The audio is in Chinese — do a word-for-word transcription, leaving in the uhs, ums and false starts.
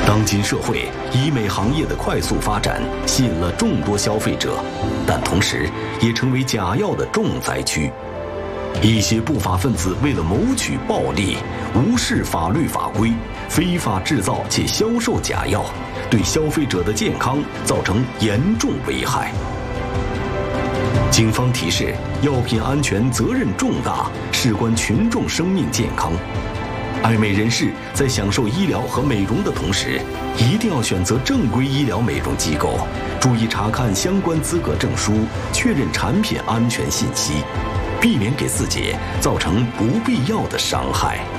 当今社会，医美行业的快速发展吸引了众多消费者，但同时也成为假药的重灾区。一些不法分子为了谋取暴利，无视法律法规，非法制造且销售假药，对消费者的健康造成严重危害。警方提示：药品安全责任重大，事关群众生命健康。爱美人士在享受医疗和美容的同时，一定要选择正规医疗美容机构，注意查看相关资格证书，确认产品安全信息，避免给自己造成不必要的伤害。